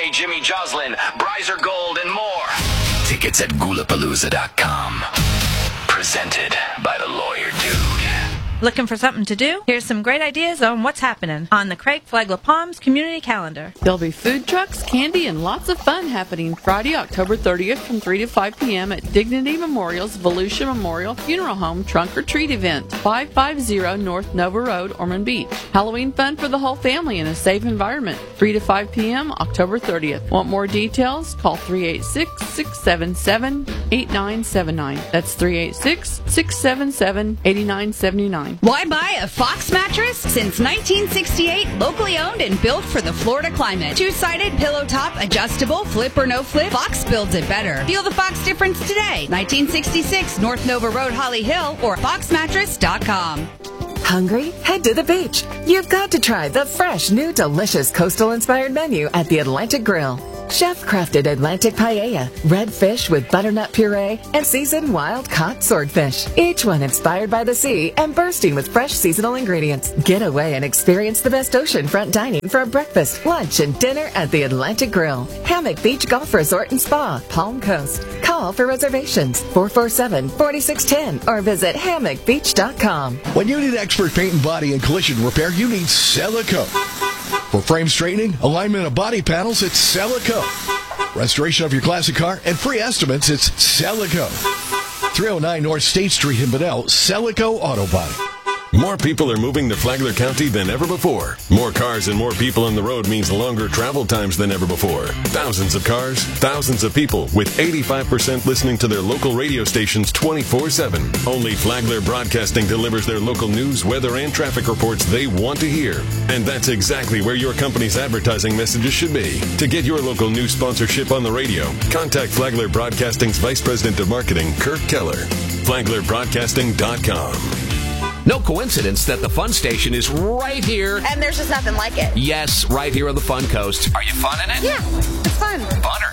DJ Jimmy Joslin, Bryzer Gold, and more. Tickets at Gulapalooza.com. Presented by the Lawyer Dude. Looking for something to do? Here's some great ideas on what's happening on the Craig Flagler Palms Community Calendar. There'll be food trucks, candy, and lots of fun happening Friday, October 30th from 3 to 5 p.m. at Dignity Memorial's Volusia Memorial Funeral Home Trunk or Treat event, 550 North Nova Road, Ormond Beach. Halloween fun for the whole family in a safe environment, 3 to 5 p.m. October 30th. Want more details? Call 386-677-8979. That's 386-677-8979. Why buy a Fox mattress? Since 1968, locally owned and built for the Florida climate. Two-sided, pillow top, adjustable, flip or no flip, Fox builds it better. Feel the Fox difference today. 1966 North Nova Road, Holly Hill, or foxmattress.com. Hungry? Head to the beach. You've got to try the fresh, new, delicious coastal-inspired menu at the Atlantic Grill. Chef-crafted Atlantic paella, red fish with butternut puree, and seasoned wild-caught swordfish. Each one inspired by the sea and bursting with fresh seasonal ingredients. Get away and experience the best oceanfront dining for breakfast, lunch, and dinner at the Atlantic Grill. Hammock Beach Golf Resort and Spa, Palm Coast. Call for reservations, 447-4610, or visit hammockbeach.com. When you need expert paint and body and collision repair, you need Celico. For frame straightening, alignment of body panels, it's Celico. Restoration of your classic car and free estimates, it's Celico. 309 North State Street in Bedell, Celico Auto Body. More people are moving to Flagler County than ever before. More cars and more people on the road means longer travel times than ever before. Thousands of cars, thousands of people, with 85% listening to their local radio stations 24/7. Only Flagler Broadcasting delivers their local news, weather, and traffic reports they want to hear. And that's exactly where your company's advertising messages should be. To get your local news sponsorship on the radio, contact Flagler Broadcasting's Vice President of Marketing, Kirk Keller. FlaglerBroadcasting.com. No coincidence that the Fun Station is right here. And there's just nothing like it. Yes, right here on the Fun Coast. Are you fun in it? Yeah, it's fun. Fun